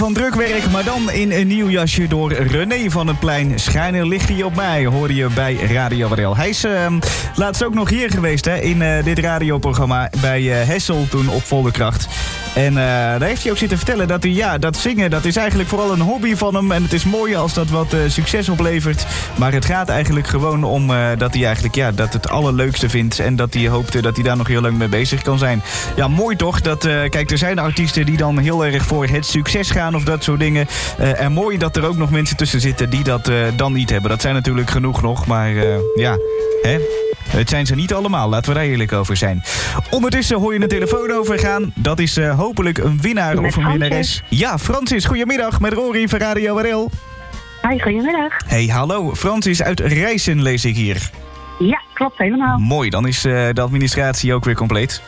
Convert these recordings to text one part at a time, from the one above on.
Van drukwerk, maar dan in een nieuw jasje door René van het Plein. Schijnen ligt hij op mij, hoorde je bij Radio Warel. Hij is laatst ook nog hier geweest hè, in dit radioprogramma bij Hessel toen op volle kracht. En daar heeft hij ook zitten vertellen dat hij, ja, dat zingen, dat is eigenlijk vooral een hobby van hem. En het is mooi als dat wat succes oplevert. Maar het gaat eigenlijk gewoon om dat hij eigenlijk, ja, dat het allerleukste vindt. En dat hij hoopt dat hij daar nog heel lang mee bezig kan zijn. Ja, mooi toch? Dat, kijk, er zijn artiesten die dan heel erg voor het succes gaan of dat soort dingen. En mooi dat er ook nog mensen tussen zitten die dat dan niet hebben. Dat zijn natuurlijk genoeg nog, maar ja, hè? Het zijn ze niet allemaal, laten we daar eerlijk over zijn. Ondertussen hoor je een telefoon overgaan. Dat is hopelijk een winnaar met of een Francis. winnares. Ja, Francis, goedemiddag met Rory van Radio Warel. Hi, goedemiddag. Hey, hallo. Francis uit Rijssen lees ik hier. Ja, klopt helemaal. Mooi, dan is de administratie ook weer compleet.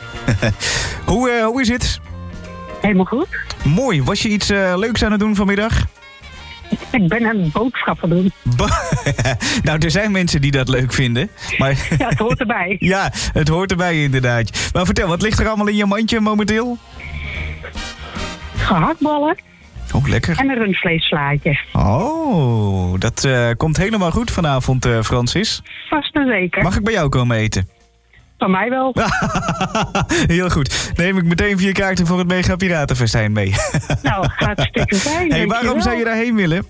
Hoe is het? Helemaal goed. Mooi, was je iets leuks aan het doen vanmiddag? Ik ben aan boodschappen doen. Nou, er zijn mensen die dat leuk vinden. Maar Ja, het hoort erbij. ja, het hoort erbij inderdaad. Maar vertel, wat ligt er allemaal in je mandje momenteel? Gehaktballen Oh, lekker. en een rundvleesslaatje. Oh, dat komt helemaal goed vanavond, Francis. Vast en zeker. Mag ik bij jou komen eten? Van mij wel. Heel goed. Neem ik meteen 4 kaarten voor het Mega Piratenfestijn mee. Nou, hartstikke fijn. Hey, waarom zou je daarheen willen?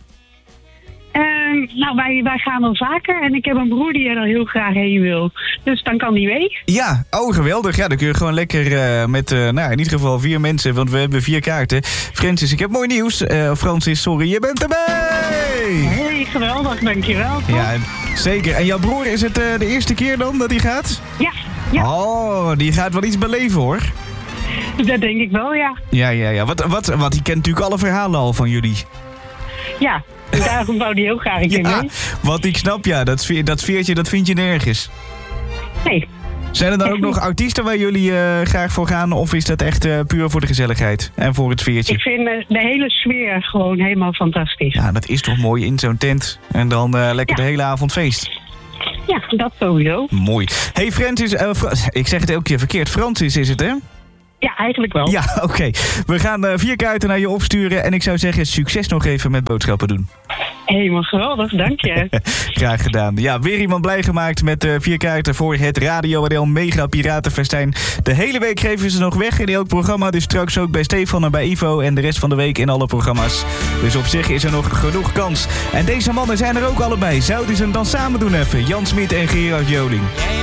Nou, wij gaan al vaker en ik heb een broer die er al heel graag heen wil. Dus dan kan die mee. Ja, oh geweldig. Ja, dan kun je gewoon lekker met, nou in ieder geval 4 mensen, want we hebben 4 kaarten. Francis, ik heb mooi nieuws. Francis, sorry, je bent erbij! Hey, geweldig, dankjewel. Toch? Ja, zeker. En jouw broer, is het de eerste keer dan dat hij gaat? Ja, ja, Oh, die gaat wel iets beleven hoor. dat denk ik wel, ja. Ja. Want die kent natuurlijk alle verhalen al van jullie. Ja, en daarom wou die heel graag een keer Ja, mee. want ik snap ja, dat sfeertje, dat vind je nergens. Nee, Zijn er dan ook nog artiesten waar jullie graag voor gaan? Of is dat echt puur voor de gezelligheid en voor het sfeertje? ik vind de hele sfeer gewoon helemaal fantastisch. Ja, dat is toch mooi in zo'n tent. En dan lekker de hele avond feest. Ja, dat sowieso. Mooi. Hey Francis, ik zeg het elke keer verkeerd. Francis is het, hè? Ja, eigenlijk wel. Ja, oké. We gaan 4 kaarten naar je opsturen. En ik zou zeggen, succes nog even met boodschappen doen. Helemaal geweldig, dank je. Graag gedaan. Ja, weer iemand blij gemaakt met 4 kaarten voor het Radio Warel Mega Piratenfestijn. De hele week geven ze nog weg in elk programma. Dus straks ook bij Stefan en bij Ivo en de rest van de week in alle programma's. Dus op zich is er nog genoeg kans. En deze mannen zijn er ook allebei. Zouden ze hem dan samen doen even? Jan Smit en Gerard Joling.